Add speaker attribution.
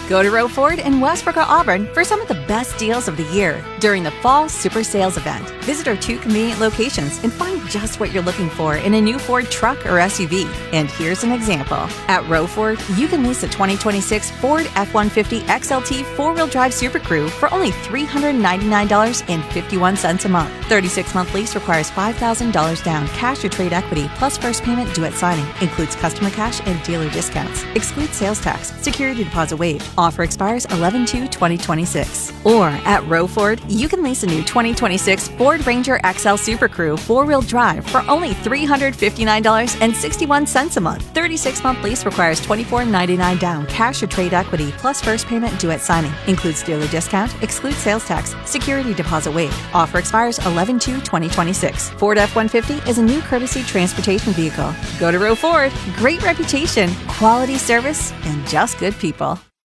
Speaker 1: Go to Roe Ford in Westbrook or Auburn for some of the best deals of the year during the Fall Super Sales event. Visit our 2 convenient locations and find just what you're looking for in a new Ford truck or SUV. And here's an example. At Roe Ford, you can lease a 2026 Ford F-150 XLT 4-wheel drive Super Crew for only $399.51 a month. 36-month lease requires $5,000 down, cash or trade equity, plus first payment due at signing. Includes customer cash and dealer discounts. Excludes sales tax. Security deposit waived. Offer expires 11/2/2026. Or at Roe Ford, you can lease a new 2026 Ford Ranger XL Super Crew 4-wheel drive for only $359.61 a month. 36-month lease requires $24.99 down, cash or trade equity, plus first payment due at signing. Includes dealer discount. Excludes sales tax. Security deposit waived. Offer expires 11/2/2026. Ford F-150 is a new courtesy transportation vehicle. Go to Roe Ford. Great reputation, quality service, and just good people.